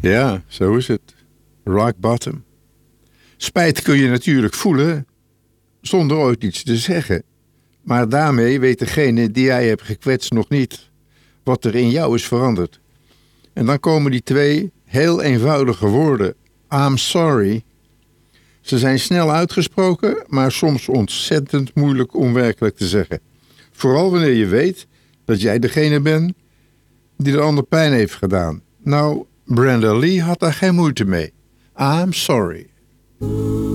Ja, zo is het. Rock bottom. Spijt kun je natuurlijk voelen zonder ooit iets te zeggen. Maar daarmee weet degene die jij hebt gekwetst nog niet wat er in jou is veranderd. En dan komen die twee heel eenvoudige woorden. I'm sorry. Ze zijn snel uitgesproken, maar soms ontzettend moeilijk om werkelijk te zeggen. Vooral wanneer je weet dat jij degene bent die de ander pijn heeft gedaan. Nou, Brenda Lee had daar geen moeite mee. I'm sorry.